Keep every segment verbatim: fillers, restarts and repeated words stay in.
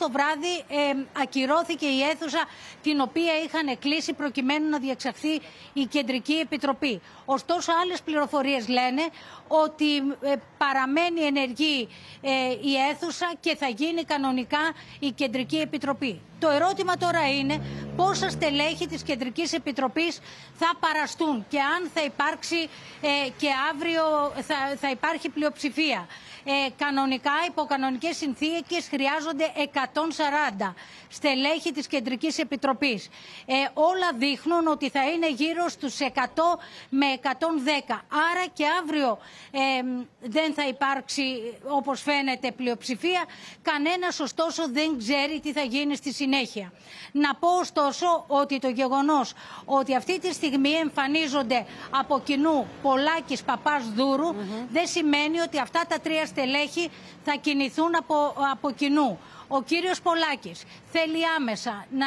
το βράδυ ε, ακυρώθηκε η αίθουσα την οποία είχαν κλείσει προκειμένου να διεξαχθεί η Κεντρική Επιτροπή. Ωστόσο, άλλες πληροφορίες λένε ότι ε, παραμένει ενεργή ε, η αίθουσα και θα γίνει κανονικά η Κεντρική Επιτροπή. Το ερώτημα τώρα είναι πόσα στελέχη της Κεντρικής Επιτροπής θα παραστούν και αν θα υπάρξει ε, και αύριο θα, θα υπάρχει πλειοψηφία. Ε, κανονικά, υπό κανονικές συνθήκες, χρειάζονται εκατόν σαράντα στελέχη της Κεντρικής Επιτροπής. Ε, όλα δείχνουν ότι θα είναι γύρω στους εκατό με εκατόν δέκα. Άρα και αύριο ε, δεν θα υπάρξει, όπως φαίνεται, πλειοψηφία. Κανένας ωστόσο δεν ξέρει τι θα γίνει στη συνέχεια. Να πω ωστόσο ότι το γεγονός ότι αυτή τη στιγμή εμφανίζονται από κοινού Πολάκης, Παπάς, Δούρου mm-hmm. δεν σημαίνει ότι αυτά τα τρία στελέχη θα κινηθούν από, από κοινού. Ο κύριος Πολάκης θέλει άμεσα να,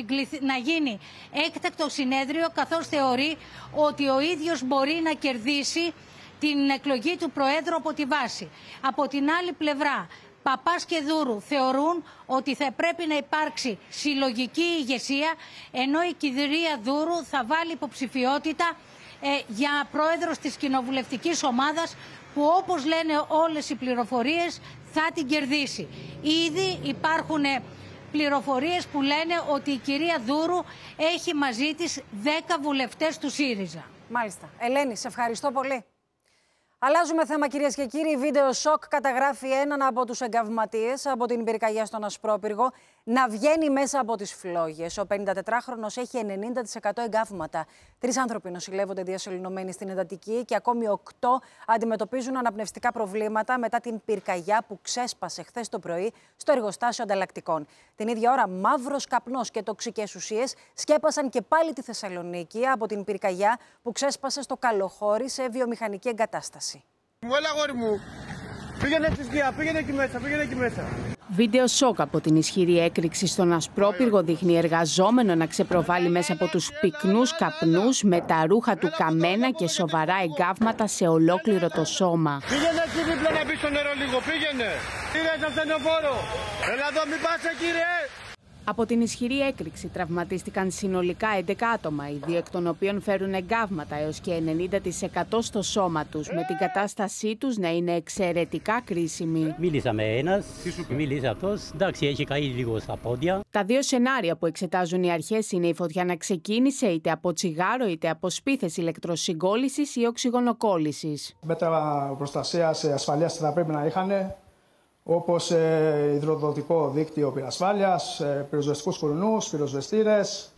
να γίνει έκτακτο συνέδριο, καθώς θεωρεί ότι ο ίδιος μπορεί να κερδίσει την εκλογή του Προέδρου από τη βάση. Από την άλλη πλευρά, Παπάς και Δούρου θεωρούν ότι θα πρέπει να υπάρξει συλλογική ηγεσία, ενώ η κυρία Δούρου θα βάλει υποψηφιότητα ε, για πρόεδρος της κοινοβουλευτικής ομάδας, που όπως λένε όλες οι πληροφορίες θα την κερδίσει. Ήδη υπάρχουν πληροφορίες που λένε ότι η κυρία Δούρου έχει μαζί της δέκα βουλευτές του ΣΥΡΙΖΑ. Μάλιστα. Ελένη, σε ευχαριστώ πολύ. Αλλάζουμε θέμα, κυρίες και κύριοι. Βίντεο σοκ καταγράφει έναν από τους εγκαυματίες από την πυρκαγιά στον Ασπρόπυργο να βγαίνει μέσα από τις φλόγες. Ο πενηντατετράχρονος έχει ενενήντα τοις εκατό εγκάβματα. Τρεις άνθρωποι νοσηλεύονται διασωληνωμένοι στην εντατική και ακόμη οκτώ αντιμετωπίζουν αναπνευστικά προβλήματα μετά την πυρκαγιά που ξέσπασε χθες το πρωί στο εργοστάσιο ανταλλακτικών. Την ίδια ώρα, μαύρος καπνός και τοξικές ουσίες σκέπασαν και πάλι τη Θεσσαλονίκη από την πυρκαγιά που ξέσπασε στο Καλοχώρι σε βιομηχανική εγκατάσταση. Έλα, αγόρι μου. Πήγαινε στη σκιά, πήγαινε εκεί μέσα, πήγαινε εκεί μέσα. Βίντεο σοκ από την ισχυρή έκρηξη στον Ασπρόπυργο δείχνει εργαζόμενο να ξεπροβάλλει μέσα από τους πυκνούς καπνούς με τα ρούχα του καμένα και σοβαρά εγκάβματα σε ολόκληρο το σώμα. Πήγαινε εκεί δίπλα να μπει στο νερό λίγο, πήγαινε. Πήγαινε στο ασθενοφόρο. Έλα εδώ, μην πας εκεί, ρε. Από την ισχυρή έκρηξη τραυματίστηκαν συνολικά έντεκα άτομα, οι δύο εκ των οποίων φέρουν εγκάβματα έως και ενενήντα τοις εκατό στο σώμα τους, με την κατάστασή τους να είναι εξαιρετικά κρίσιμη. Μίλησα με ένας, μίλησε αυτός, εντάξει, έχει καεί λίγο στα πόδια. Τα δύο σενάρια που εξετάζουν οι αρχές είναι η φωτιά να ξεκίνησε είτε από τσιγάρο είτε από σπίθες ηλεκτροσυγκόλλησης ή οξυγονοκόλλησης. Μέτρα προστασίας ασφαλείας θα πρέπει να είχαν, όπως ε, υδροδοτικό δίκτυο πυρασφάλειας, ε, πυροσβεστικούς φουρνούς, πυροσβεστήρες.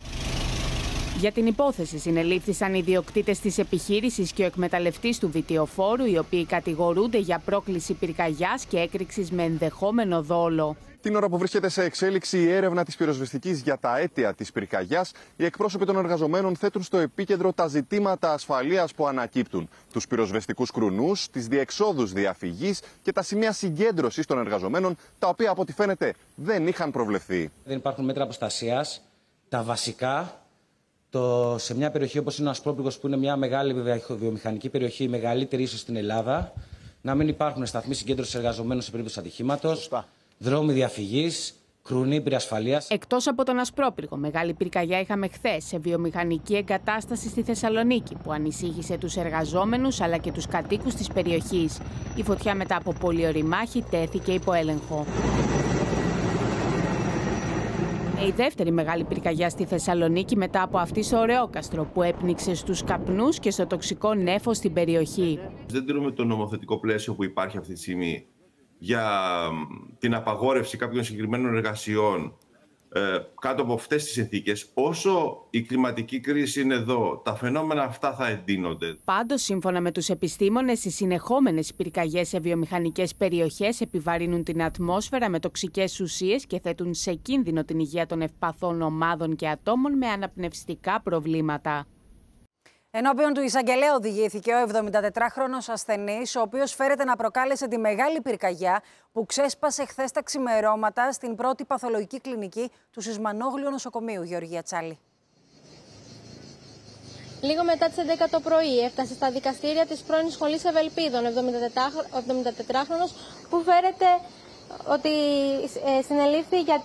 Για την υπόθεση συνελήφθησαν οι ιδιοκτήτες της επιχείρησης και ο εκμεταλλευτής του βιτιοφόρου, οι οποίοι κατηγορούνται για πρόκληση πυρκαγιάς και έκρηξης με ενδεχόμενο δόλο. Την ώρα που βρίσκεται σε εξέλιξη η έρευνα της πυροσβεστικής για τα αίτια της πυρκαγιάς, οι εκπρόσωποι των εργαζομένων θέτουν στο επίκεντρο τα ζητήματα ασφαλείας που ανακύπτουν, τους πυροσβεστικούς κρουνούς, τις διεξόδους διαφυγής και τα σημεία συγκέντρωσης των εργαζομένων, τα οποία από ό,τι φαίνεται δεν είχαν προβλεφθεί. Δεν υπάρχουν μέτρα προστασίας. Τα βασικά, το, σε μια περιοχή όπως είναι ο Ασπρόπυργος, που είναι μια μεγάλη βιομηχανική περιοχή, η μεγαλύτερη ίσως στην Ελλάδα, να μην υπάρχουν σταθμοί συγκέντρωσης εργαζομένων σε περίπτωση ατυχήματος. Δρόμοι διαφυγής, κρουνοί πυρασφαλείας. Εκτός από τον Ασπρόπυργο, μεγάλη πυρκαγιά είχαμε χθες σε βιομηχανική εγκατάσταση στη Θεσσαλονίκη, που ανησύχησε τους εργαζόμενους αλλά και τους κατοίκους της περιοχής. Η φωτιά μετά από πολύωρη μάχη τέθηκε υπό έλεγχο. Η δεύτερη μεγάλη πυρκαγιά στη Θεσσαλονίκη μετά από αυτή στο Ωρεόκαστρο, που έπνιξε στους καπνούς και στο τοξικό νέφος στην περιοχή. Δεν τηρούμε το νομοθετικό πλαίσιο που υπάρχει αυτή τη στιγμή για την απαγόρευση κάποιων συγκεκριμένων εργασιών ε, κάτω από αυτές τις συνθήκες. Όσο η κλιματική κρίση είναι εδώ, τα φαινόμενα αυτά θα εντείνονται. Πάντως, σύμφωνα με τους επιστήμονες, οι συνεχόμενες πυρκαγιές σε βιομηχανικές περιοχές επιβαρύνουν την ατμόσφαιρα με τοξικές ουσίες και θέτουν σε κίνδυνο την υγεία των ευπαθών ομάδων και ατόμων με αναπνευστικά προβλήματα. Ενώπιον του εισαγγελέα οδηγήθηκε ο εβδομηντατετράχρονος ασθενής, ο οποίος φέρεται να προκάλεσε τη μεγάλη πυρκαγιά που ξέσπασε χθες τα ξημερώματα στην πρώτη παθολογική κλινική του Σισμανόγλιου νοσοκομείου. Γεωργία Τσάλη. Λίγο μετά τις έντεκα το πρωί έφτασε στα δικαστήρια της πρώην σχολής Ευελπίδων, εβδομηντατετράχρονος που φέρεται ότι συνελήφθη για